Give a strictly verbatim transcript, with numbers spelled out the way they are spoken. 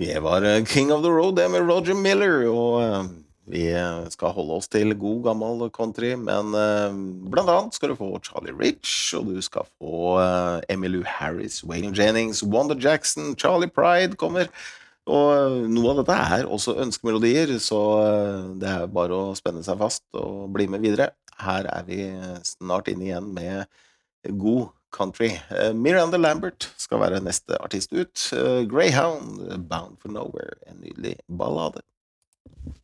Det var eh, King of the Road, det med Roger Miller, og eh, vi eh, skal holde oss til god gammel country, men eh, blant annet skal du få Charlie Rich, og du skal få eh, Emmylou Harris, Waylon Jennings, Wanda Jackson, Charlie Pride kommer, og eh, noe av dette er også ønskemelodier, så eh, det er bare å spenne seg fast og bli med videre. Her er vi snart inne igjen med god country. Eh, Miranda Lambert skal være neste artist ut. Eh, Greyhound, Bound for Nowhere, en nydelig ballade.